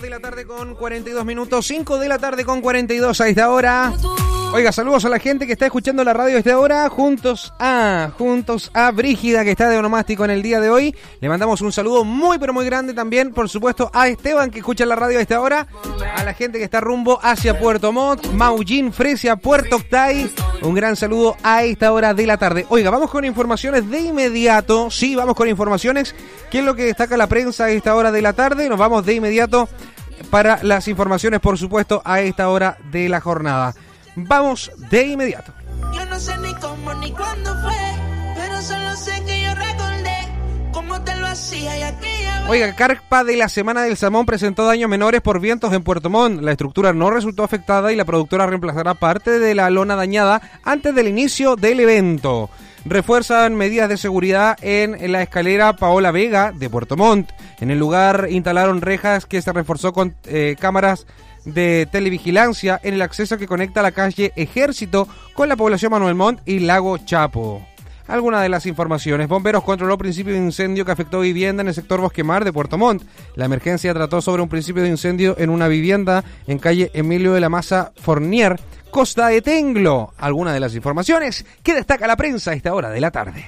de la tarde con 42 minutos, 5 de la tarde con 42 a esta hora. Oiga, saludos a la gente que está escuchando la radio a esta hora, juntos a Brígida, que está de onomástico en el día de hoy. Le mandamos un saludo muy pero muy grande también, por supuesto, a Esteban, que escucha la radio a esta hora, a la gente que está rumbo hacia Puerto Montt, Maullín, Fresia, Puerto Octay. Un gran saludo a esta hora de la tarde. Oiga, vamos con informaciones de inmediato. Sí, vamos con informaciones. ¿Qué es lo que destaca la prensa a esta hora de la tarde? Nos vamos de inmediato para las informaciones, por supuesto, a esta hora de la jornada. Vamos de inmediato. Yo no sé ni cómo ni cuándo fue, pero solo sé que yo recordé cómo te lo hacía y aquella vez. Oiga, Carpa de la Semana del Salmón presentó daños menores por vientos en Puerto Montt. La estructura no resultó afectada y la productora reemplazará parte de la lona dañada antes del inicio del evento. Refuerzan medidas de seguridad en la escalera Paola Vega de Puerto Montt. En el lugar instalaron rejas que se reforzó con cámaras de televigilancia en el acceso que conecta la calle Ejército con la población Manuel Montt y Lago Chapo. Algunas de las informaciones. Bomberos controló principio de incendio que afectó vivienda en el sector Bosquemar de Puerto Montt. La emergencia trató sobre un principio de incendio en una vivienda en calle Emilio de la Maza Fornier, Costa de Tenglo. Algunas de las informaciones que destaca la prensa a esta hora de la tarde.